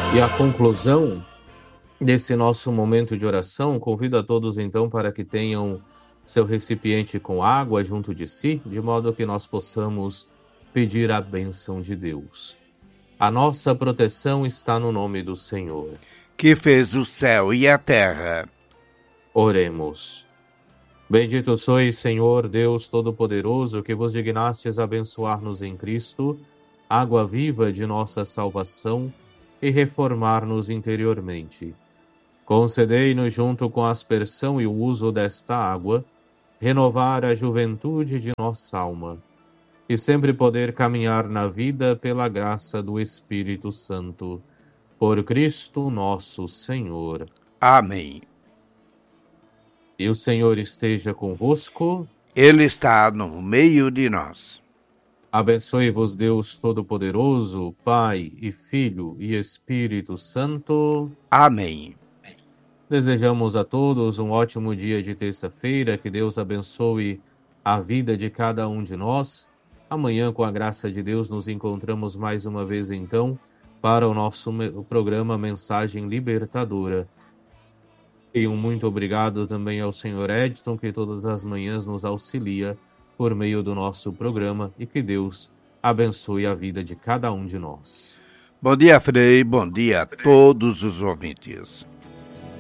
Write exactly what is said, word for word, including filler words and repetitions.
E a conclusão desse nosso momento de oração, convido a todos então para que tenham seu recipiente com água junto de si, de modo que nós possamos pedir a bênção de Deus. A nossa proteção está no nome do Senhor, que fez o céu e a terra. Oremos. Bendito sois, Senhor Deus Todo-Poderoso, que vos dignastes abençoar-nos em Cristo, água viva de nossa salvação, e reformar-nos interiormente. Concedei-nos, junto com a aspersão e o uso desta água, renovar a juventude de nossa alma, e sempre poder caminhar na vida pela graça do Espírito Santo. Por Cristo nosso Senhor. Amém. E o Senhor esteja convosco. Ele está no meio de nós. Abençoe-vos Deus Todo-Poderoso, Pai e Filho e Espírito Santo. Amém. Desejamos a todos um ótimo dia de terça-feira, que Deus abençoe a vida de cada um de nós. Amanhã, com a graça de Deus, nos encontramos mais uma vez então para o nosso programa Mensagem Libertadora. E um muito obrigado também ao senhor Edson, que todas as manhãs nos auxilia por meio do nosso programa, e que Deus abençoe a vida de cada um de nós. Bom dia, Frei. Bom dia a todos os ouvintes.